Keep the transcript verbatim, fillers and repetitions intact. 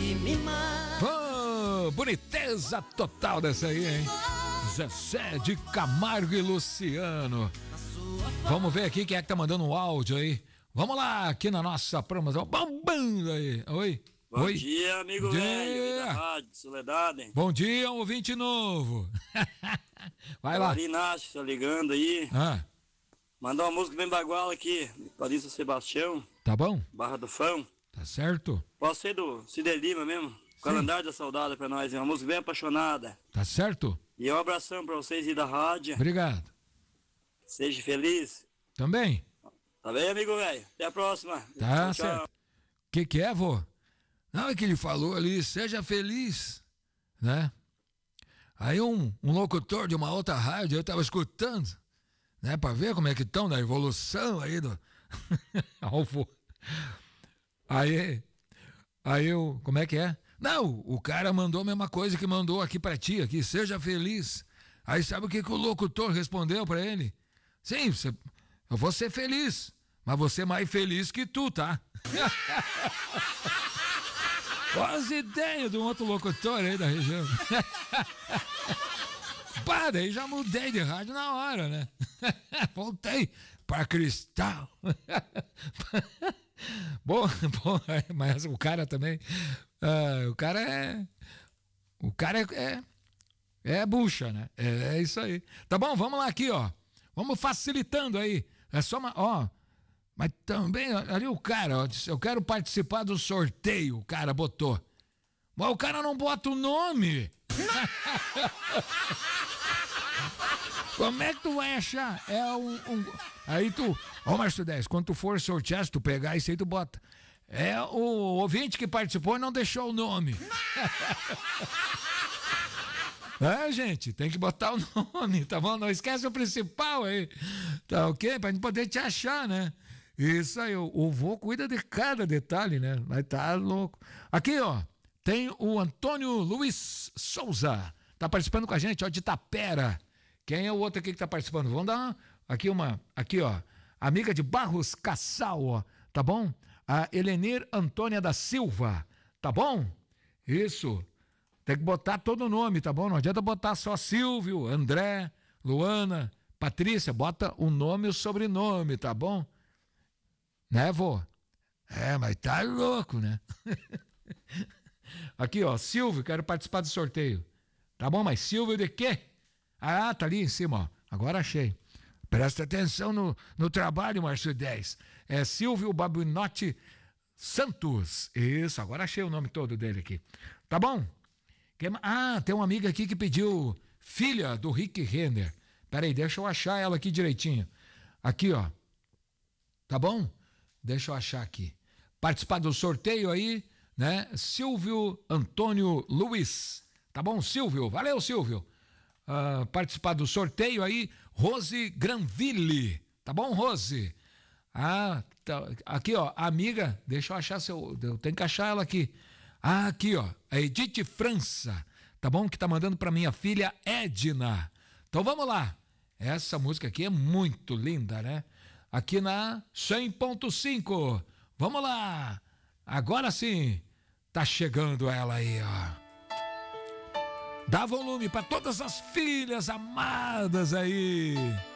que me mata. Oh, boniteza total dessa aí, hein? Zezé de Camargo e Luciano. Vamos ver aqui quem é que tá mandando um áudio aí. Vamos lá, aqui na nossa promoção. Bombando aí. Oi. Bom Oi. dia, amigo Dia. velho da Rádio Soledade. Bom dia, um ouvinte novo. Vai lá. Ari Inácio, tá ligando aí. Ah, Mandar uma música bem bagual aqui. Larissa Sebastião, tá bom? Barra do Fão. Tá certo? Pode ser do Cide Lima mesmo. Calendário da Saudade pra nós. É uma música bem apaixonada. Tá certo? E um abração pra vocês aí da rádio. Obrigado. Seja feliz. Também? Tá bem, amigo velho? Até a próxima. Tá Tchau, certo. tchau. O que que é, vô? Não, é que ele falou ali, seja feliz, né? Aí um, um locutor de uma outra rádio, eu tava escutando, né? Pra ver como é que estão na evolução aí do... Alvo. Aí, aí eu, como é que é? Não, o cara mandou a mesma coisa que mandou aqui pra ti, aqui, seja feliz. Aí sabe o que que o locutor respondeu pra ele? Sim, você, eu vou ser feliz, mas vou ser mais feliz que tu, tá? Olha as ideias de um outro locutor aí da região. Pá, daí já mudei de rádio na hora, né? Voltei pra Cristal. Bom, bom, mas o cara também, uh, o cara é, o cara é, é, é bucha, né? É, é isso aí. Tá bom, vamos lá aqui, ó. Vamos facilitando aí. É só uma, ó. Mas também, ali o cara, ó, disse, eu quero participar do sorteio, o cara botou. Mas o cara não bota o nome. Como é que tu vai achar? É um... um... Aí tu... Ó, Márcio dez, quando tu for sortear, se tu pegar isso aí, tu bota. É o ouvinte que participou e não deixou o nome. É, gente, tem que botar o nome, tá bom? Não esquece o principal aí. Tá ok? Pra gente poder te achar, né? Isso aí, o, o vô cuida de cada detalhe, né? Mas tá louco. Aqui, ó, tem o Antônio Luiz Souza. Tá participando com a gente, ó, de Tapera. Quem é o outro aqui que tá participando? Vamos dar uma, aqui uma, aqui, ó, amiga de Barros Cassal, ó, tá bom? A Helenir Antônia da Silva, tá bom? Isso. Tem que botar todo o nome, tá bom? Não adianta botar só Silvio, André, Luana, Patrícia. Bota o nome e o sobrenome, tá bom? Né, vô? É, mas tá louco, né? Aqui, ó, Silvio, quero participar do sorteio. Tá bom, mas Silvio de quê? Ah, tá ali em cima, ó. Agora achei. Presta atenção no, no trabalho, Márcio dez. É Silvio Babinotti Santos. Isso, agora achei o nome todo dele aqui. Tá bom? Ah, tem uma amiga aqui que pediu filha do Rick Renner. Peraí, deixa eu achar ela aqui direitinho. Aqui, ó. Tá bom? Deixa eu achar aqui. Participar do sorteio aí, né? Silvio Antônio Luiz. Tá bom, Silvio? Valeu, Silvio. Uh, participar do sorteio aí, Rose Granville. Tá bom, Rose? Ah, tá, aqui, ó, a amiga, deixa eu achar seu. Eu tenho que achar ela aqui. Ah, aqui, ó, a Edith França, tá bom? Que tá mandando pra minha filha Edna. Então vamos lá. Essa música aqui é muito linda, né? Aqui na cem ponto cinco. Vamos lá. Agora sim, tá chegando ela aí, ó. Dá volume pra todas as filhas amadas aí.